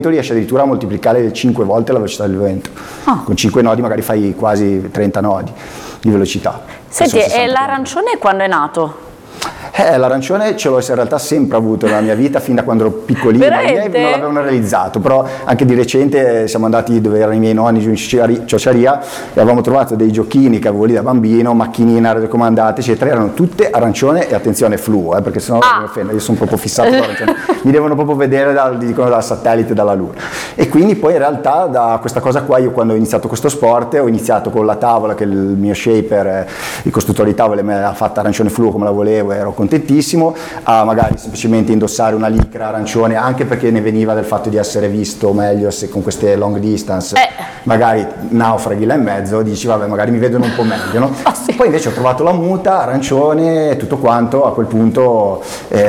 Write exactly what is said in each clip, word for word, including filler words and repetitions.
riesce addirittura a moltiplicare cinque volte la velocità del vento. Ah. Con cinque nodi magari fai quasi trenta nodi di velocità. Senti, e l'arancione quando è nato? Eh, l'arancione ce l'ho in realtà sempre avuto nella mia vita, fin da quando ero piccolino. I miei non l'avevano realizzato, però anche di recente siamo andati dove erano i miei nonni, giù in Ciociaria, e avevamo trovato dei giochini che avevo lì da bambino, macchinine racomandate, eccetera, erano tutte arancione e attenzione fluo, eh, perché sennò ah. mi offendo, io sono proprio fissato con l'arancione, mi devono proprio vedere dal, dicono, dal satellite, dalla luna. E quindi poi in realtà da questa cosa qua, io quando ho iniziato questo sport, ho iniziato con la tavola che il mio shaper, il costruttore di tavole me l'ha fatta arancione fluo come la volevo, ero contentissimo, a magari semplicemente indossare una licra arancione, anche perché ne veniva del fatto di essere visto meglio se con queste long distance eh. magari naufraghi là in mezzo, dici vabbè magari mi vedono un po' meglio, no? Oh, sì. Poi invece ho trovato la muta arancione e tutto quanto, a quel punto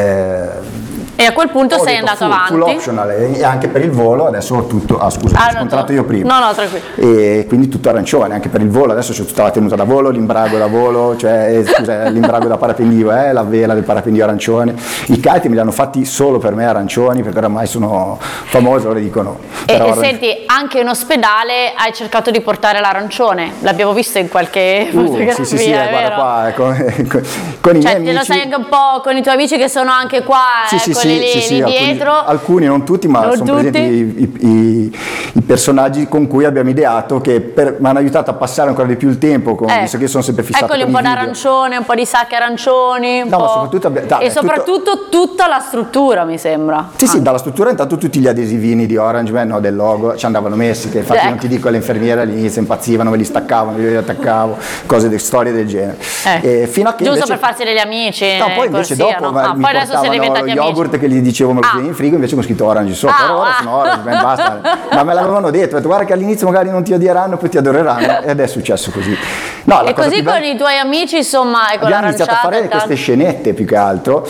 eh, e a quel punto sei andato full, avanti? Full optional, e anche per il volo adesso ho tutto, ah scusa, ah, ho scontrato io prima. No, no, tranquillo. E quindi tutto arancione, anche per il volo, adesso c'è tutta la tenuta da volo, l'imbrago da volo, cioè eh, scusa, l'imbrago da parapendio, eh, la vela del parapendio arancione, i kite me li hanno fatti solo per me arancioni, perché oramai sono famoso, lo dicono. E, e senti, anche in ospedale hai cercato di portare l'arancione, l'abbiamo visto in qualche uh, fotografia, sì, sì, sì, eh, guarda qua, eh, con, con, con i cioè, miei amici. Lo sai anche un po' con i tuoi amici che sono anche qua, sì, eh, sì, quelli sì, lì, sì, sì, lì alcuni, dietro. Alcuni, non tutti, ma non sono tutti. presenti i, i, i personaggi con cui abbiamo ideato, che mi hanno aiutato a passare ancora di più il tempo, con, eh. visto che io sono sempre fissato Eccoli, con un po' i video. d'arancione, un po' di sacche arancioni, un no, po'... ma soprattutto abbi- da, e è soprattutto tutto... tutta la struttura, mi sembra. Sì, sì, dalla struttura intanto tutti gli adesivini di Orange Man, no, del logo, ci andavano messi, che infatti ecco. non ti dico, le infermiere all'inizio impazzivano, me li staccavano, me li attaccavo, cose, de, storie del genere. Eh. E fino a che Giusto invece... per farsi degli amici. No, poi invece corsia, dopo no? ah, mi poi adesso siete diventati lo yogurt amici. che gli dicevo me lo ah. tieni in frigo, invece mi ho scritto Orange sopra, Ah, però ora ah. sono Orange Man, basta. Ma me l'avevano detto, ho detto guarda che all'inizio magari non ti odieranno, poi ti adoreranno, ed è successo così. No, la e cosa così più con bella... i tuoi amici, insomma, e con abbiamo iniziato a fare queste scenette più che altro,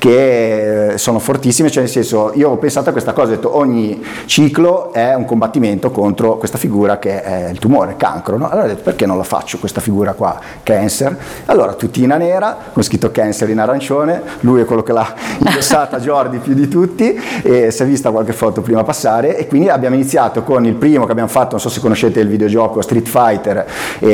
che sono fortissime, cioè nel senso, io ho pensato a questa cosa, ho detto ogni ciclo è un combattimento contro questa figura che è il tumore, il cancro, no? Allora ho detto perché non la faccio questa figura qua, cancer, allora tutina nera, con scritto cancer in arancione, lui è quello che l'ha indossata, Jordi più di tutti, e si è vista qualche foto prima passare, e quindi abbiamo iniziato con il primo che abbiamo fatto, non so se conoscete il videogioco Street Fighter,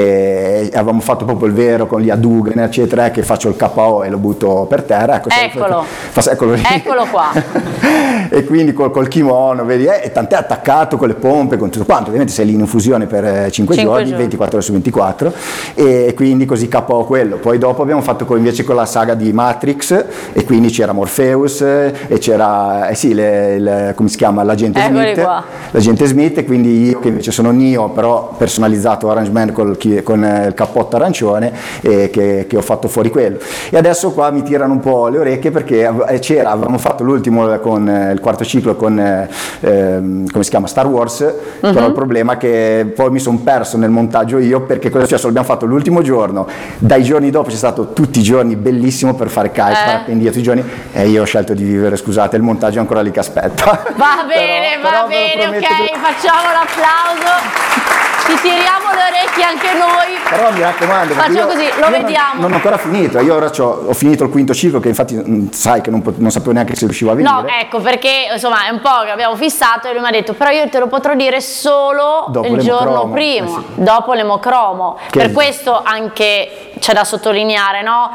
e avevamo fatto proprio il vero con gli Hadouken eccetera, che faccio il K O e lo butto per terra, ecco, eccolo, fa, eccolo, eccolo qua e quindi col, col kimono, vedi, eh, e tant'è attaccato con le pompe, con tutto quanto, ovviamente sei lì in infusione per cinque giorni, giorni, ventiquattro ore su ventiquattro, e quindi così K O quello. Poi dopo abbiamo fatto con, invece con la saga di Matrix, e quindi c'era Morpheus e c'era, eh sì, le, le, come si chiama, l'agente Eccoli Smith, qua. l'agente Smith, e quindi io che invece sono Neo, però personalizzato Orange Man col, con il cappotto arancione, e che, che ho fatto fuori quello. E adesso qua mi tirano un po' le orecchie, perché c'era, avevamo fatto l'ultimo con il quarto ciclo con eh, come si chiama, Star Wars, uh-huh. Però il problema è che poi mi sono perso nel montaggio io, perché cosa è successo? L'abbiamo fatto l'ultimo giorno, dai giorni dopo c'è stato tutti i giorni bellissimo per fare kite, eh. parapendio tutti i giorni, e io ho scelto di vivere, scusate, il montaggio è ancora lì che aspetta. Va bene, però, va però bene, ok, che... facciamo l'applauso. Ci tiriamo le orecchie anche noi. Però mi raccomando, facciamo io, così, lo io vediamo. Non, non ho ancora finito, io ora ho finito il quinto ciclo, che infatti mh, sai che non, non sapevo neanche se riuscivo a venire. No, ecco, perché insomma è un po' che abbiamo fissato, e lui mi ha detto però io te lo potrò dire solo dopo il giorno prima, eh sì. dopo l'emocromo. Che per questo anche c'è da sottolineare, no?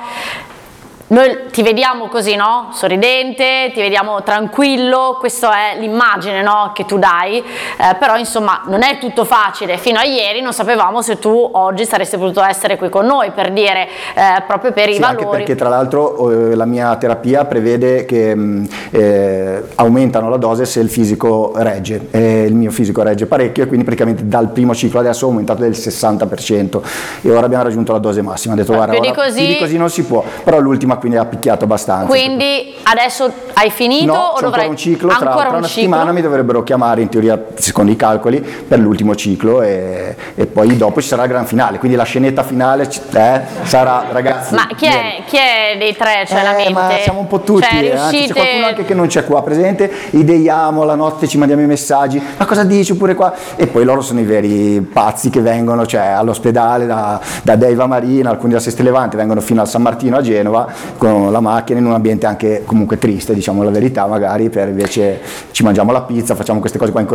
Noi ti vediamo così, no? Sorridente, ti vediamo tranquillo, questa è l'immagine, no? Che tu dai, eh, però insomma non è tutto facile. Fino a ieri non sapevamo se tu oggi saresti potuto essere qui con noi, per dire, eh, proprio per sì, i valori. Anche perché tra l'altro eh, la mia terapia prevede che mh, eh, aumentano la dose se il fisico regge, e il mio fisico regge parecchio, e quindi praticamente dal primo ciclo adesso ho aumentato del sessanta per cento, e ora abbiamo raggiunto la dose massima. Ho detto Ma guarda, più di ora, così... più di così non si può, però l'ultima quindi ha picchiato abbastanza. Quindi adesso hai finito? No, o c'è dovrai... ancora un ciclo, tra, ancora tra un una ciclo? settimana mi dovrebbero chiamare, in teoria secondo i calcoli, per l'ultimo ciclo, e, e poi dopo ci sarà il gran finale, quindi la scenetta finale eh, sarà, ragazzi. Ma chi è, chi è dei tre c'è eh, la mente? Ma siamo un po' tutti, cioè, eh, riuscite... anzi, c'è qualcuno anche che non c'è qua presente, ideiamo la notte, ci mandiamo i messaggi, ma cosa dici pure qua? E poi loro sono i veri pazzi che vengono, cioè all'ospedale da, da Deiva Marina, alcuni da Seste Levante vengono fino a San Martino a Genova con la macchina, in un ambiente anche comunque triste, diciamo. diciamo la verità, magari per invece ci mangiamo la pizza, facciamo queste cose qua in